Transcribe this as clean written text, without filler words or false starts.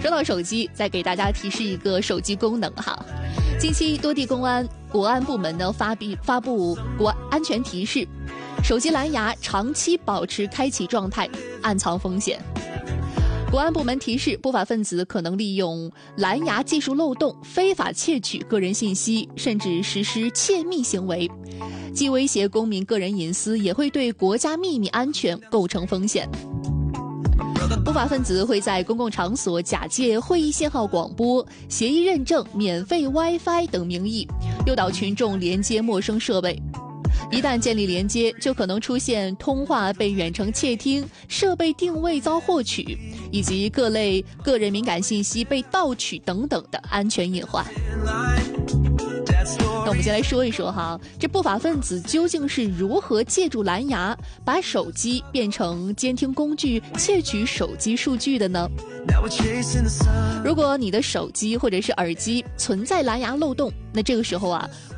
说到手机，再给大家提示一个手机功能哈。近期多地国安部门呢发布国安全提示，手机蓝牙长期保持开启状态，暗藏风险。国安部门提示，不法分子可能利用蓝牙技术漏洞，非法窃取个人信息，甚至实施窃密行为，既威胁公民个人隐私，也会对国家秘密安全构成风险。不法分子会在公共场所假借会议信号广播、协议认证、免费 WiFi 等名义，诱导群众连接陌生设备。一旦建立连接，就可能出现通话被远程窃听、设备定位遭获取，以及各类个人敏感信息被盗取等等的安全隐患。那我们先来说一说哈，这不法分子究竟是如何借助蓝牙把手机变成监听工具，窃取手机数据的呢？如果你的手机或者是耳机存在蓝牙漏洞，那这个时候啊，